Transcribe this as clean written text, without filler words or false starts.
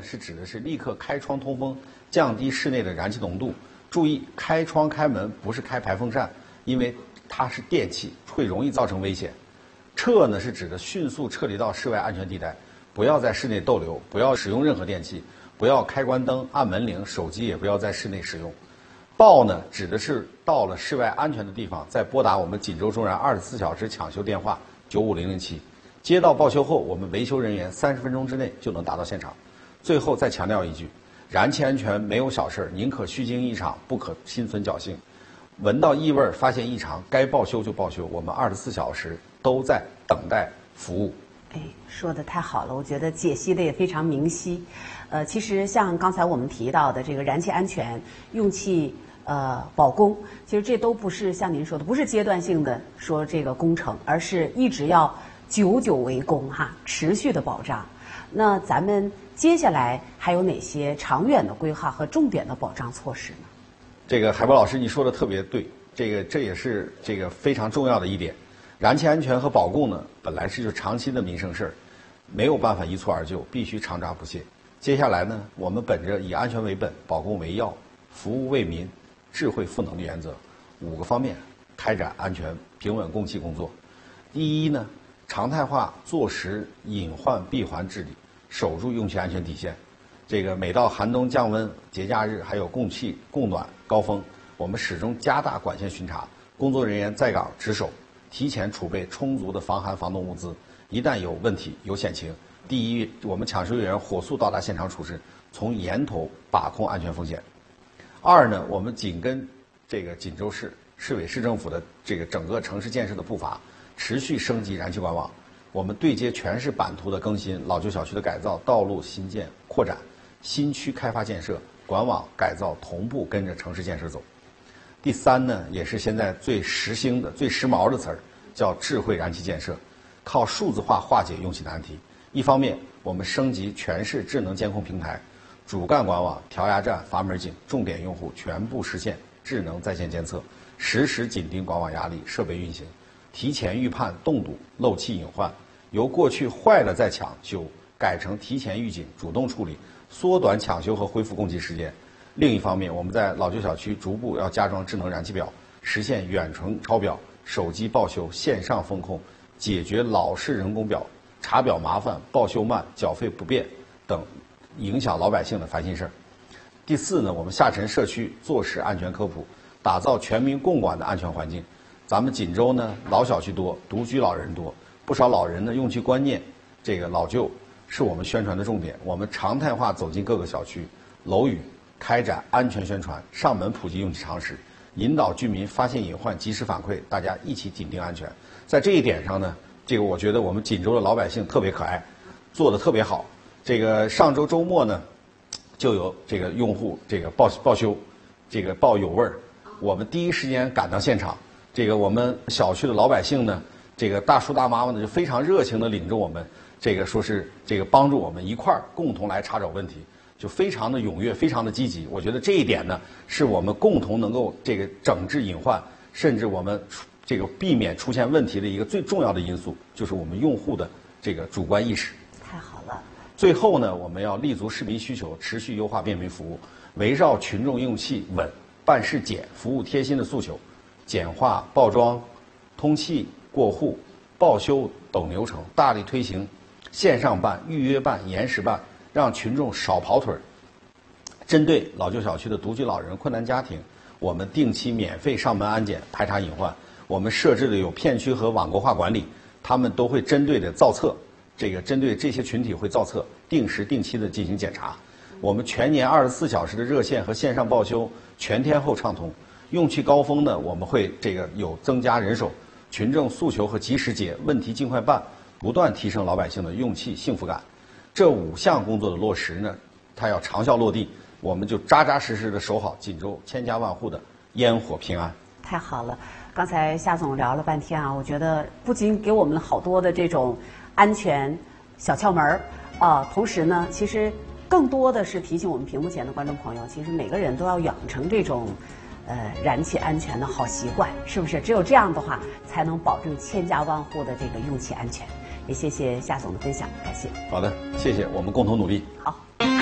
是指的是立刻开窗通风，降低室内的燃气浓度。注意，开窗开门不是开排风扇，因为它是电器，会容易造成危险。撤呢是指的迅速撤离到室外安全地带，不要在室内逗留，不要使用任何电器，不要开关灯、按门铃，手机也不要在室内使用。报呢指的是到了室外安全的地方，再拨打我们锦州中燃24小时抢修电话95007。接到报修后，我们维修人员30分钟之内就能达到现场。最后再强调一句，燃气安全没有小事，宁可虚惊一场，不可心存侥幸。闻到异味，发现异常，该报修就报修，我们24小时都在等待服务。 哎，说的太好了，我觉得解析的也非常明晰。其实像刚才我们提到的这个燃气安全、用气保供，其实这都不是像您说的，不是阶段性的说这个工程，而是一直要久久为功哈，持续的保障。那咱们接下来还有哪些长远的规划和重点的保障措施呢？ 这个海波老师你说的特别对，这也是非常重要的一点。燃气安全和保供呢，本来是就长期的民生事儿，没有办法一蹴而就，必须常抓不懈。接下来呢，我们本着以安全为本、保供为要、服务为民、智慧赋能的原则，5个方面开展安全平稳供气工作。第一呢，常态化坐实隐患闭环治理，守住用气安全底线。每到寒冬降温、节假日，还有供气供暖高峰，我们始终加大管线巡查，工作人员在岗值守，提前储备充足的防寒防冻物资。一旦有问题、有险情，第一，我们抢修人员火速到达现场处置，从源头把控安全风险。2呢，我们紧跟锦州市市委市政府的整个城市建设的步伐，持续升级燃气管网。我们对接全市版图的更新、老旧小区的改造、道路新建扩展、新区开发建设、管网改造同步跟着城市建设走。第3呢，也是现在最时兴的、最时髦的词儿，叫智慧燃气建设，靠数字化化解用气难题。一方面，我们升级全市智能监控平台，主干管网、调压站、阀门井、重点用户全部实现智能在线监测，实时紧盯管网压力、设备运行，提前预判冻堵、漏气隐患，由过去坏了再抢修改成提前预警、主动处理，缩短抢修和恢复供气时间。另一方面，我们在老旧小区逐步要加装智能燃气表，实现远程抄表、手机报修、线上风控，解决老式人工表查表麻烦、报修慢、缴费不便等影响老百姓的烦心事儿。第4呢，我们下沉社区做实安全科普，打造全民共管的安全环境。咱们锦州呢，老小区多，独居老人多，不少老人呢用气观念老旧是我们宣传的重点。我们常态化走进各个小区、楼宇，开展安全宣传，上门普及用气常识，引导居民发现隐患及时反馈，大家一起紧盯安全。在这一点上呢，我觉得我们锦州的老百姓特别可爱，做得特别好。上周周末呢，就有用户报修，报有味儿，我们第一时间赶到现场。我们小区的老百姓呢，大叔大妈们呢就非常热情地领着我们，说是帮助我们一块儿共同来查找问题，就非常的踊跃，非常的积极。我觉得这一点呢，是我们共同能够整治隐患，甚至我们避免出现问题的一个最重要的因素，就是我们用户的主观意识。 太好了。 最后呢，我们要立足市民需求，持续优化便民服务，围绕群众用气稳、办事简、服务贴心的诉求，简化报装、通气、过户、报修等流程，大力推行线上办、预约办、延时办，让群众少跑腿儿。针对老旧小区的独居老人、困难家庭，我们定期免费上门安检，排查隐患。我们设置的有片区和网格化管理，他们都会针对的造册。针对这些群体会造册，定时定期的进行检查。我们全年24小时的热线和线上报修全天候畅通。用气高峰呢，我们会有增加人手，群众诉求和及时解，问题尽快办，不断提升老百姓的用气幸福感。这5项工作的落实呢，它要长效落地，我们就扎扎实实的守好锦州千家万户的烟火平安。 太好了，刚才夏总聊了半天啊，我觉得不仅给我们好多的这种安全小窍门儿同时呢，其实更多的是提醒我们屏幕前的观众朋友，其实每个人都要养成这种燃气安全的好习惯，是不是？只有这样的话，才能保证千家万户的用气安全。也谢谢夏总的分享，感谢。 好的，谢谢，我们共同努力。 好。